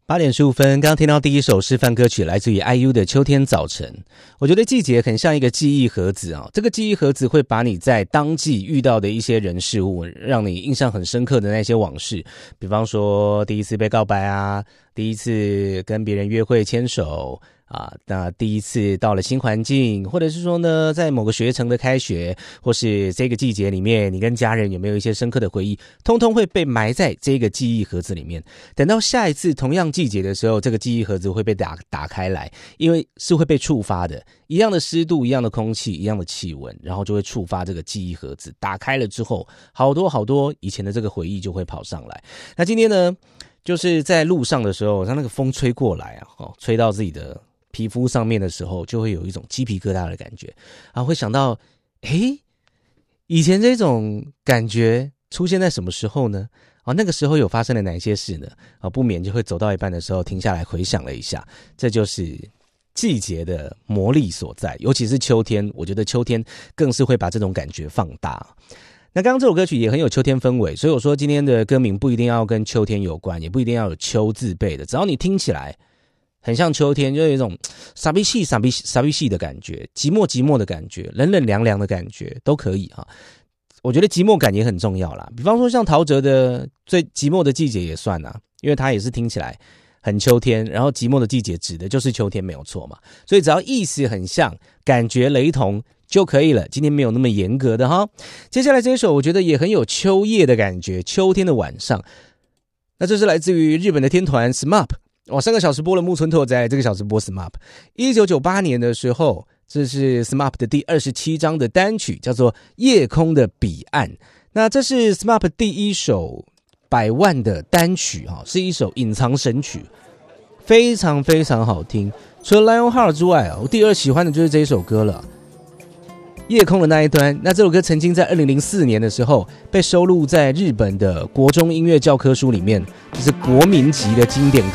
8:15，刚刚听到第一首示范歌曲，来自于 IU 的《秋天早晨》。我觉得季节很像一个记忆盒子啊，这个记忆盒子会把你在当季遇到的一些人事物，让你印象很深刻的那些往事，比方说第一次被告白啊，第一次跟别人约会牵手啊，那第一次到了新环境，或者是说呢，在某个学程的开学，或是这个季节里面，你跟家人有没有一些深刻的回忆，通通会被埋在这个记忆盒子里面。等到下一次同样季节的时候，这个记忆盒子会被打开来，因为是会被触发的，一样的湿度，一样的空气，一样的气温，然后就会触发这个记忆盒子。打开了之后，好多好多以前的这个回忆就会跑上来。那今天呢，就是在路上的时候，让那个风吹过来啊，吹到自己的皮肤上面的时候，就会有一种鸡皮疙瘩的感觉啊，会想到，以前这种感觉出现在什么时候呢？啊，那个时候有发生了哪些事呢？啊，不免就会走到一半的时候停下来回想了一下，这就是季节的魔力所在。尤其是秋天，我觉得秋天更是会把这种感觉放大。那刚刚这首歌曲也很有秋天氛围，所以我说今天的歌名不一定要跟秋天有关，也不一定要有秋字辈的，只要你听起来很像秋天，就有一种傻逼气的感觉，寂寞的感觉，冷凉的感觉都可以哈。我觉得寂寞感也很重要啦，比方说像陶喆的最寂寞的季节也算啦，因为他也是听起来很秋天，然后寂寞的季节指的就是秋天没有错嘛，所以只要意思很像，感觉雷同就可以了，今天没有那么严格的哈。接下来这一首我觉得也很有秋夜的感觉，秋天的晚上，那这是来自于日本的天团 SMAP。上个小时播了木村拓哉，这个小时播 SMAP。1998年的时候，这是 SMAP 的第27张的单曲，叫做《夜空的彼岸》。那这是 SMAP 第一首100万的单曲，是一首隐藏神曲，非常非常好听。除了 Lionheart 之外，我第二喜欢的就是这一首歌了。夜空的那一端，那这首歌曾经在2004年的时候被收录在日本的国中音乐教科书里面，就是国民级的经典歌。